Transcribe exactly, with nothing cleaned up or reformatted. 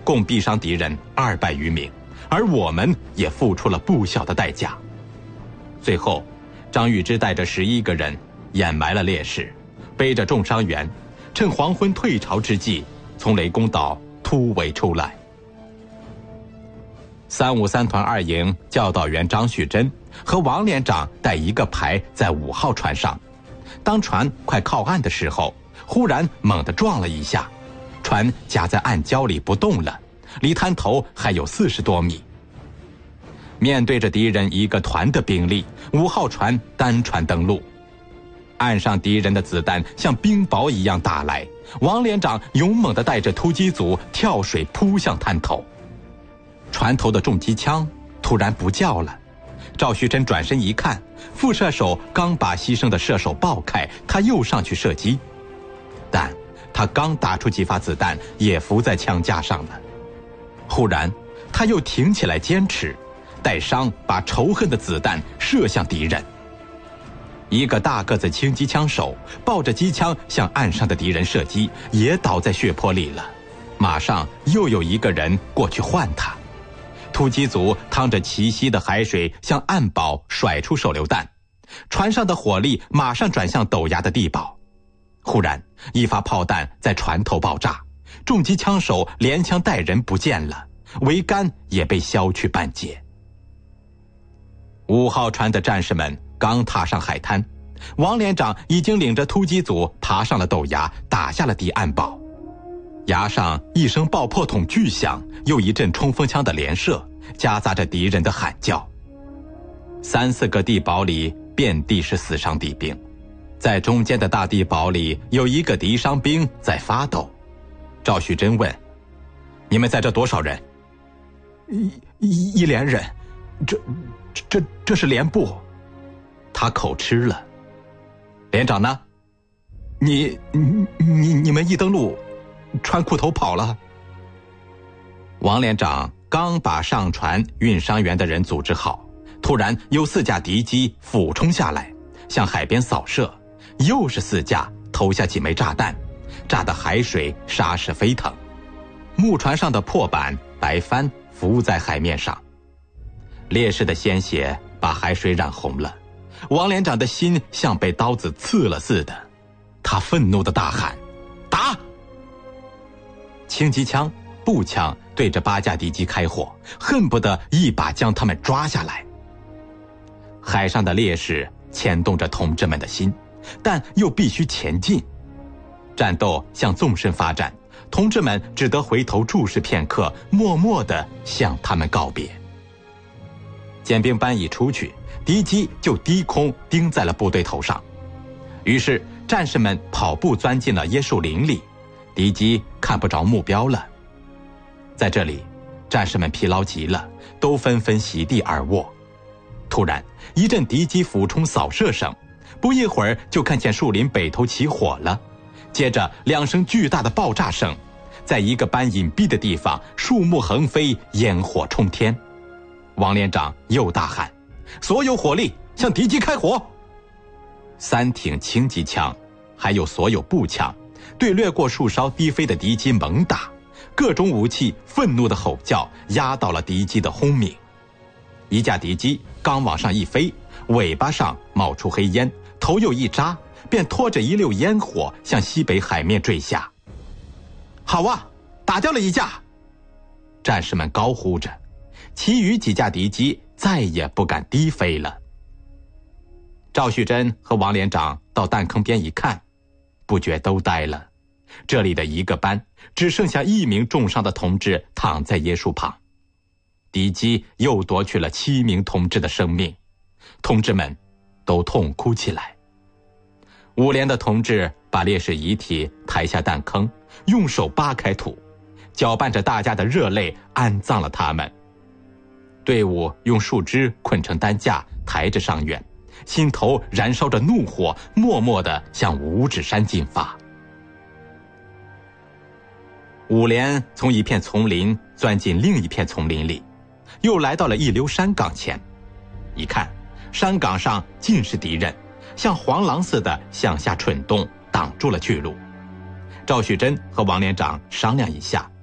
共毙伤敌人二百余名，而我们也付出了不小的代价。最后，张玉芝带着十一个人掩埋了烈士，背着重伤员，趁黄昏退潮之际，从雷公岛突围出来。三五三团二营教导员张旭珍和王连长带一个排在五号船上，当船快靠岸的时候，忽然猛地撞了一下，船夹在暗礁里不动了，离滩头还有四十多米。面对着敌人一个团的兵力，五号船单船登陆，岸上敌人的子弹像冰雹一样打来，王连长勇猛地带着突击组跳水扑向滩头。船头的重机枪突然不叫了，赵旭珍转身一看，副射手刚把牺牲的射手抱开，他又上去射击，但他刚打出几发子弹也伏在枪架上了。忽然他又挺起来坚持，带伤把仇恨的子弹射向敌人。一个大个子轻机枪手抱着机枪向岸上的敌人射击，也倒在血泊里了。马上又有一个人过去换他。突击组趟着齐膝的海水向岸堡甩出手榴弹，船上的火力马上转向陡崖的地堡。忽然一发炮弹在船头爆炸，重机枪手连枪带人不见了，桅杆也被削去半截。五号船的战士们刚踏上海滩，王连长已经领着突击组爬上了陡崖，打下了敌岸堡。崖上一声爆破筒巨响，又一阵冲锋枪的连射，夹杂着敌人的喊叫。三四个地堡里遍地是死伤敌兵，在中间的大地堡里有一个敌伤兵在发抖。赵旭珍问：你们在这多少人？ 一一一连人，这这这是连部。 他口吃了。连长呢？ 你你你你们一登陆，穿裤头跑了。 王连长刚把上船运伤员的人组织好，突然有四架敌机俯冲下来，向海边扫射，又是四架投下几枚炸弹，炸得海水沙石飞腾，木船上的破板白帆浮在海面上，烈士的鲜血把海水染红了。王连长的心像被刀子刺了似的，他愤怒地大喊：打！轻机枪、步枪对着八架敌机开火，恨不得一把将他们抓下来。海上的烈士牵动着同志们的心，但又必须前进。战斗向纵深发展，同志们只得回头注视片刻，默默地向他们告别。简兵班一出去，敌机就低空钉在了部队头上，于是战士们跑步钻进了椰树林里，敌机看不着目标了。在这里，战士们疲劳极了，都纷纷席地而卧。突然一阵敌机俯冲扫射声，不一会儿就看见树林北头起火了，接着两声巨大的爆炸声，在一个班隐蔽的地方，树木横飞，烟火冲天。王连长又大喊：所有火力向敌机开火！三挺轻机枪还有所有步枪对掠过树梢低飞的敌机猛打，各种武器愤怒的吼叫压到了敌机的轰鸣。一架敌机刚往上一飞，尾巴上冒出黑烟，头又一扎，便拖着一溜烟火向西北海面坠下。好啊，打掉了一架！战士们高呼着，其余几架敌机再也不敢低飞了。赵旭珍和王连长到弹坑边一看，不觉都呆了。这里的一个班只剩下一名重伤的同志躺在椰树旁，敌机又夺去了七名同志的生命，同志们都痛哭起来。五连的同志把烈士遗体抬下弹坑，用手扒开土，搅拌着大家的热泪安葬了他们。队伍用树枝捆成担架抬着伤员，心头燃烧着怒火，默默地向五指山进发。五连从一片丛林钻进另一片丛林里，又来到了一溜山岗前。一看，山岗上尽是敌人，像黄狼似的向下蠢动，挡住了去路。赵旭珍和王连长商量一下，